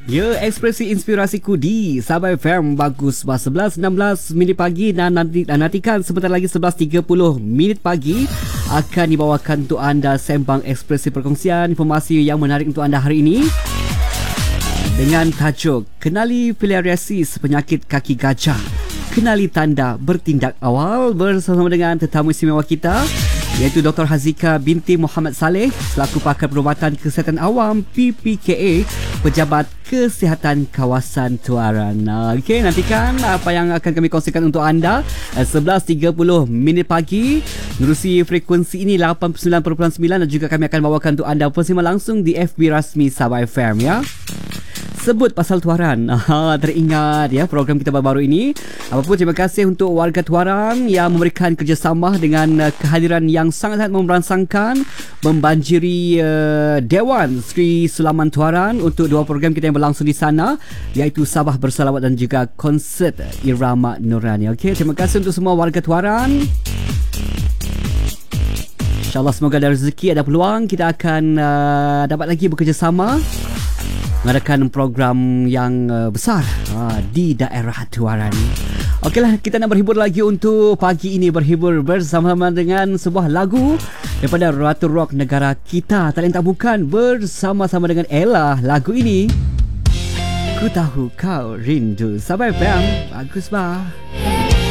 Ya, ekspresi inspirasiku di Sabah FM bagus 11.16 minit pagi dan nantikan sebentar lagi 11.30 minit pagi akan dibawakan untuk anda sembang ekspresi perkongsian informasi yang menarik untuk anda hari ini dengan tajuk Kenali Filariasis Penyakit Kaki Gajah, kenali tanda bertindak awal, bersama dengan tetamu istimewa kita iaitu Dr. Hazika binti Muhammad Saleh selaku pakar perubatan kesihatan awam PPKA, Pejabat Kesihatan Kawasan Tuaran. Okey, nantikan apa yang akan kami kongsikan untuk anda 11.30 minit pagi menerusi frekuensi ini 89.9 dan juga kami akan bawakan untuk anda persiaran langsung di FB rasmi Sabah FM ya. Sebut pasal Tuaran. Teringat ya program kita baru-baru ini. Apapun, terima kasih untuk warga Tuaran yang memberikan kerjasama dengan kehadiran yang sangat-sangat merangsangkan membanjiri Dewan Sri Sulaman Tuaran untuk dua program kita yang berlangsung di sana, iaitu Sabah Bersalawat dan juga konsert Irama Nurani. Okey, terima kasih untuk semua warga Tuaran. InsyaAllah semoga ada rezeki, ada peluang kita akan dapat lagi bekerjasama mengadakan program yang besar di daerah Tuaran. Okeylah, kita nak berhibur lagi untuk pagi ini, berhibur bersama-sama dengan sebuah lagu daripada Ratu Rock negara kita, tak lain tak bukan bersama-sama dengan Ella. Lagu ini Ku Tahu Kau Rindu. Sabah FM, bagus bah.